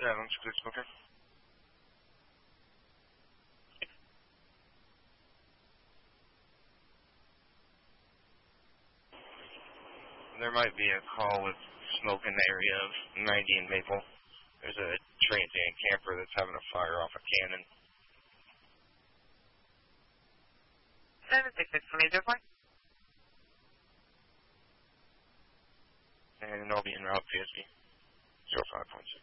7, clear smoker. There might be a call with smoke in the area of 90 and Maple. There's a transient camper that's having a fire off a cannon. 766 from Major Point. And I'll be en route PSV 05.6.